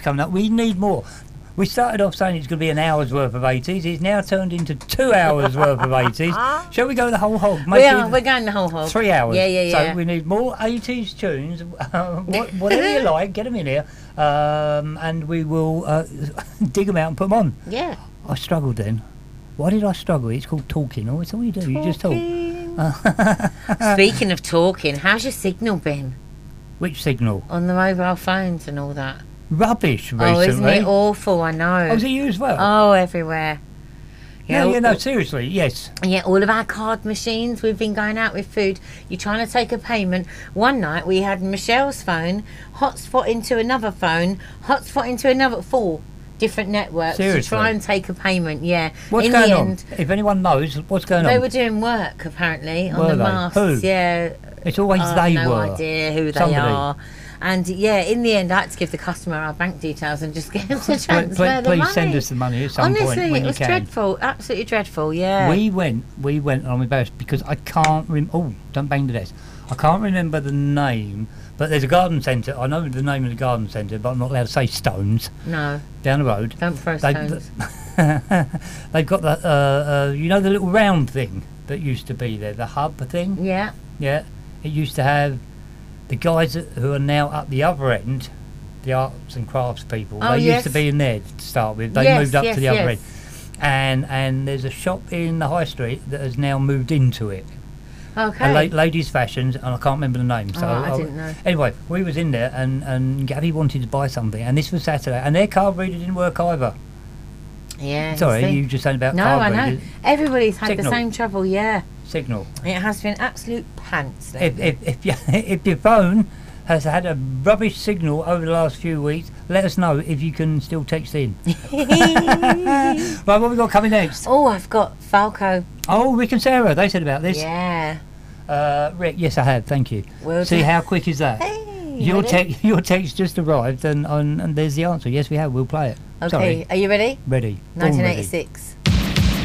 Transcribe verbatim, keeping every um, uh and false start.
coming up. We need more. We started off saying it's going to be an hour's worth of eighties. It's now turned into two hours worth of eighties. Shall we go the whole hog? We are, we're going the whole hog. Three hours. Yeah, yeah, yeah. So we need more eighties tunes, uh, what, whatever you like, get them in here, um, and we will uh, dig them out and put them on. Yeah. I struggled then. Why did I struggle? It's called talking. Oh, it's all you do. Talking. You just talk. Speaking of talking, how's your signal been? Which signal? On the mobile phones and all that. Rubbish recently. Oh, isn't it awful? I know. Oh, is it you as well? Oh, everywhere. Yeah, yeah, no, seriously, yes. Yeah, all of our card machines, we've been going out with food. You're trying to take a payment. One night we had Michelle's phone, hotspot into another phone, hotspot into another, four different networks Seriously? to try and take a payment, yeah. What's In going the on? end, If anyone knows, what's going they on? were doing work, apparently, on Were the they? masts. Who? Yeah. It's always I they have no were. idea who they Somebody. are. And yeah, in the end, I had to give the customer our bank details and just get him to transfer please, the please money. send us the money at some Honestly, point when it you was can. dreadful, absolutely dreadful. Yeah. We went, we went, and I'm embarrassed because I can't rem. Oh, don't bang the desk. I can't remember the name, but there's a garden centre. I know the name of the garden centre, but I'm not allowed to say Stones. No. Down the road. Don't throw They- stones. They've got that, uh, uh, you know, the little round thing that used to be there, the hub thing. Yeah. Yeah. It used to have the guys that, who are now up the other end, the arts and crafts people. Oh, they yes. used to be in there to start with. They Yes, moved up yes, to the other yes. end. And and there's a shop in the high street that has now moved into it. Okay. A la- ladies' fashions, and I can't remember the name. So Oh, I didn't know. Anyway, we was in there, and and Gabby wanted to buy something, and this was Saturday, and their card reader didn't work either. Yeah. Sorry, see? you just saying about No, card I know. readers. Everybody's had Signal. the same trouble. Yeah. Signal. It has been absolute pants. If lately. if if, you, if your phone has had a rubbish signal over the last few weeks, let us know if you can still text in. Right, what we got coming next? Oh, I've got Falco. Oh, Rick and Sarah, they said about this. Yeah. Uh, Rick, yes, I have. Thank you. Well See done. how quick is that? Hey. Your ready? text, your text just arrived, and, and and there's the answer. Yes, we have. We'll play it. Okay. Sorry. Are you ready? Ready. Born ready. nineteen eighty-six.